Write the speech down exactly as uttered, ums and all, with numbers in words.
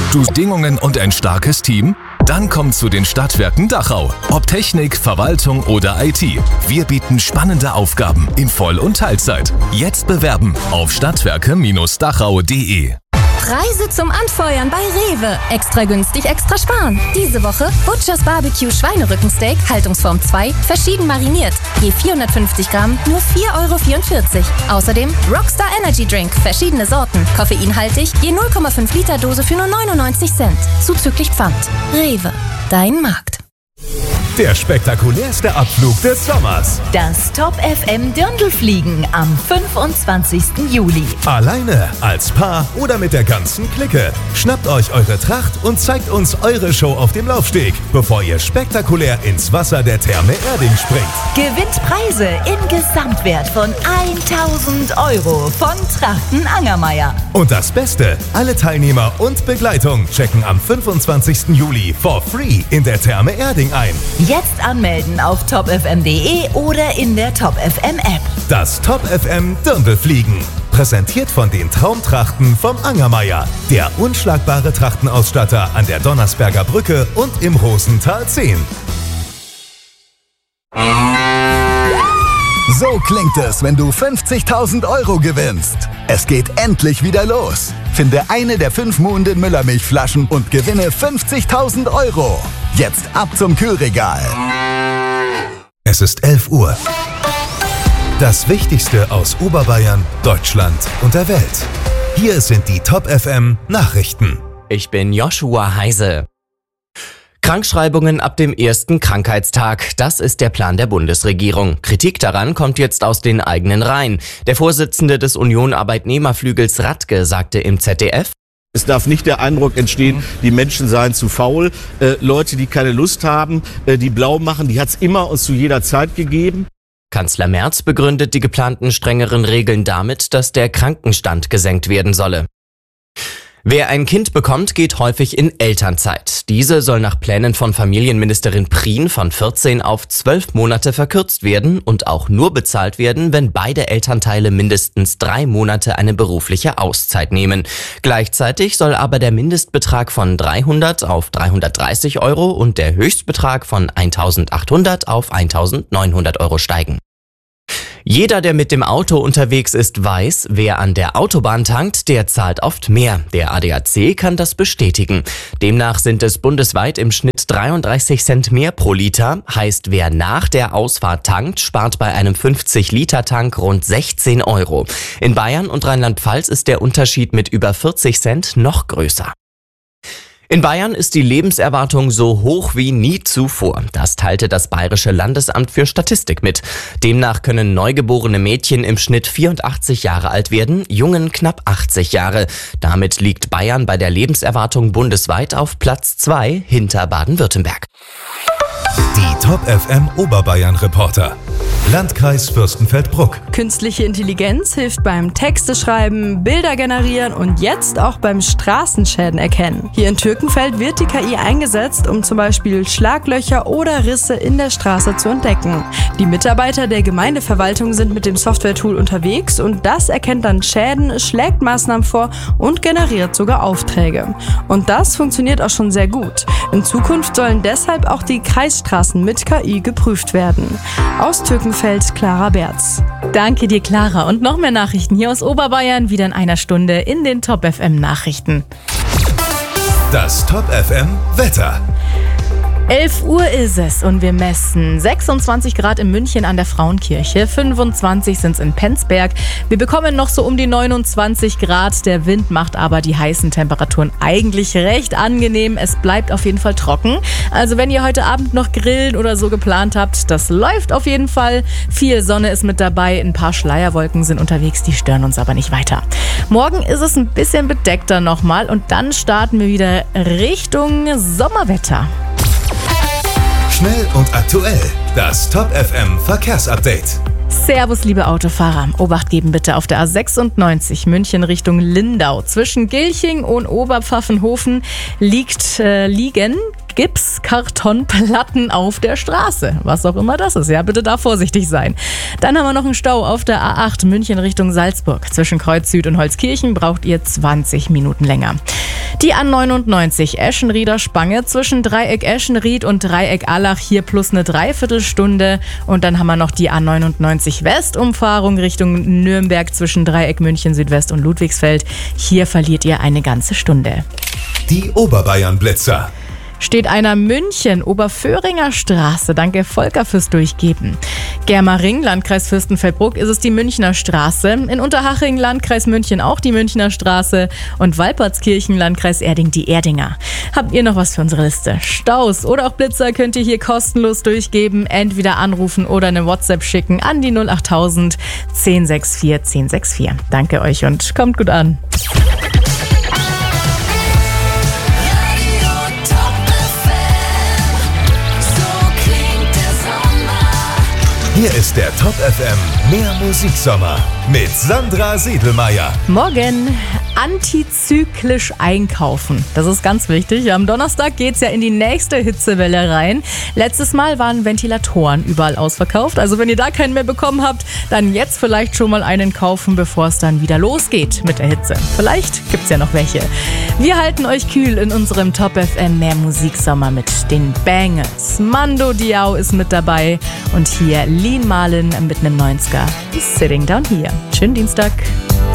Du Bedingungen und ein starkes Team? Dann komm zu den Stadtwerken Dachau. Ob Technik, Verwaltung oder I T. Wir bieten spannende Aufgaben in Voll- und Teilzeit. Jetzt bewerben auf stadtwerke Bindestrich dachau punkt de. Preise zum Anfeuern bei Rewe. Extra günstig, extra sparen. Diese Woche Butchers Barbecue Schweinerückensteak, Haltungsform zwei, verschieden mariniert. Je vierhundertfünfzig Gramm, nur vier Euro vierundvierzig. Außerdem Rockstar Energy Drink, verschiedene Sorten, koffeinhaltig, je null Komma fünf Liter Dose für nur neunundneunzig Cent. Zuzüglich Pfand. Rewe, dein Markt. Der spektakulärste Abflug des Sommers. Das Top F M Dirndlfliegen am fünfundzwanzigsten Juli. Alleine, als Paar oder mit der ganzen Clique. Schnappt euch eure Tracht und zeigt uns eure Show auf dem Laufsteg, bevor ihr spektakulär ins Wasser der Therme Erding springt. Gewinnt Preise im Gesamtwert von tausend Euro von Trachten Angermeier. Und das Beste, alle Teilnehmer und Begleitung checken am fünfundzwanzigsten Juli for free in der Therme Erding ein. Jetzt anmelden auf top f m punkt de oder in der Top F M App. Das Top F M Dirndlfliegen. Präsentiert von den Traumtrachten vom Angermeier. Der unschlagbare Trachtenausstatter an der Donnersberger Brücke und im Rosental zehn. So klingt es, wenn du fünfzigtausend Euro gewinnst. Es geht endlich wieder los. Finde eine der fünf Muhnden Müllermilchflaschen und gewinne fünfzigtausend Euro. Jetzt ab zum Kühlregal. Es ist elf Uhr. Das Wichtigste aus Oberbayern, Deutschland und der Welt. Hier sind die Top F M Nachrichten. Ich bin Joshua Heise. Krankschreibungen ab dem ersten Krankheitstag. Das ist der Plan der Bundesregierung. Kritik daran kommt jetzt aus den eigenen Reihen. Der Vorsitzende des Union-Arbeitnehmerflügels Radke sagte im Z D F: Es darf nicht der Eindruck entstehen, die Menschen seien zu faul. Äh, Leute, die keine Lust haben, äh, die blau machen, die hat es immer und zu jeder Zeit gegeben. Kanzler Merz begründet die geplanten strengeren Regeln damit, dass der Krankenstand gesenkt werden solle. Wer ein Kind bekommt, geht häufig in Elternzeit. Diese soll nach Plänen von Familienministerin Prien von vierzehn auf zwölf Monate verkürzt werden und auch nur bezahlt werden, wenn beide Elternteile mindestens drei Monate eine berufliche Auszeit nehmen. Gleichzeitig soll aber der Mindestbetrag von dreihundert auf dreihundertdreißig Euro und der Höchstbetrag von eintausendachthundert auf eintausendneunhundert Euro steigen. Jeder, der mit dem Auto unterwegs ist, weiß, wer an der Autobahn tankt, der zahlt oft mehr. Der A D A C kann das bestätigen. Demnach sind es bundesweit im Schnitt dreiunddreißig Cent mehr pro Liter. Heißt, wer nach der Ausfahrt tankt, spart bei einem fünfzig Liter Tank rund sechzehn Euro. In Bayern und Rheinland-Pfalz ist der Unterschied mit über vierzig Cent noch größer. In Bayern ist die Lebenserwartung so hoch wie nie zuvor. Das teilte das Bayerische Landesamt für Statistik mit. Demnach können neugeborene Mädchen im Schnitt vierundachtzig Jahre alt werden, Jungen knapp achtzig Jahre. Damit liegt Bayern bei der Lebenserwartung bundesweit auf Platz zwei hinter Baden-Württemberg. Die Top F M Oberbayern Reporter. Landkreis Fürstenfeldbruck. Künstliche Intelligenz hilft beim Texte schreiben, Bilder generieren und jetzt auch beim Straßenschäden erkennen. Hier in Türkenfeld wird die K I eingesetzt, um zum Beispiel Schlaglöcher oder Risse in der Straße zu entdecken. Die Mitarbeiter der Gemeindeverwaltung sind mit dem Software-Tool unterwegs und das erkennt dann Schäden, schlägt Maßnahmen vor und generiert sogar Aufträge. Und das funktioniert auch schon sehr gut. In Zukunft sollen deshalb auch die Kreisstraßen mit K I geprüft werden. Aus Türkenfeld Clara Berz. Danke dir, Clara. Und noch mehr Nachrichten hier aus Oberbayern wieder in einer Stunde in den Top F M Nachrichten. Das Top F M Wetter. elf Uhr ist es und wir messen sechsundzwanzig Grad in München an der Frauenkirche, fünfundzwanzig sind es in Penzberg. Wir bekommen noch so um die neunundzwanzig Grad. Der Wind macht aber die heißen Temperaturen eigentlich recht angenehm. Es bleibt auf jeden Fall trocken. Also wenn ihr heute Abend noch grillen oder so geplant habt, das läuft auf jeden Fall. Viel Sonne ist mit dabei, ein paar Schleierwolken sind unterwegs, die stören uns aber nicht weiter. Morgen ist es ein bisschen bedeckter nochmal und dann starten wir wieder Richtung Sommerwetter. Schnell und aktuell. Das Top F M Verkehrsupdate. Servus, liebe Autofahrer. Obacht geben bitte auf der A sechsundneunzig München Richtung Lindau. Zwischen Gilching und Oberpfaffenhofen liegt, äh, liegen Gipskartonplatten auf der Straße. Was auch immer das ist. Ja, bitte da vorsichtig sein. Dann haben wir noch einen Stau auf der A acht München Richtung Salzburg. Zwischen Kreuz Süd und Holzkirchen braucht ihr zwanzig Minuten länger. Die A neunundneunzig Eschenrieder Spange zwischen Dreieck Eschenried und Dreieck Allach, hier plus eine Dreiviertelstunde. Und dann haben wir noch die A neunundneunzig Westumfahrung Richtung Nürnberg zwischen Dreieck München Südwest und Ludwigsfeld. Hier verliert ihr eine ganze Stunde. Die Oberbayern-Blitzer. Steht einer München, Oberföhringer Straße. Danke Volker fürs Durchgeben. Germering, Landkreis Fürstenfeldbruck, ist es die Münchner Straße. In Unterhaching, Landkreis München, auch die Münchner Straße. Und Walpertskirchen, Landkreis Erding, die Erdinger. Habt ihr noch was für unsere Liste? Staus oder auch Blitzer könnt ihr hier kostenlos durchgeben. Entweder anrufen oder eine WhatsApp schicken an die null achttausend zehn sechs vier zehn sechs vier. Danke euch und kommt gut an. Hier ist der Top F M Mehr Musiksommer mit Sandra Siedelmeier. Morgen antizyklisch einkaufen. Das ist ganz wichtig. Am Donnerstag geht's ja in die nächste Hitzewelle rein. Letztes Mal waren Ventilatoren überall ausverkauft. Also wenn ihr da keinen mehr bekommen habt, dann jetzt vielleicht schon mal einen kaufen, bevor es dann wieder losgeht mit der Hitze. Vielleicht gibt's ja noch welche. Wir halten euch kühl in unserem Top F M Mehr Musiksommer mit den Bangers. Mando Diao ist mit dabei und hier Lean Marlin mit einem neunziger. Sitting Down Here. Schönen Dienstag.